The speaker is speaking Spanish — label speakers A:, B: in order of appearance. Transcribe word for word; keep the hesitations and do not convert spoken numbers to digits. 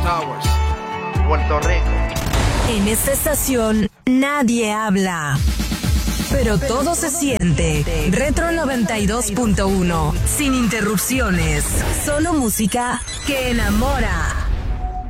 A: Towers, Puerto Rico.
B: En esta estación nadie habla, pero todo se siente. Retro noventa y dos punto uno, sin interrupciones, solo música que enamora.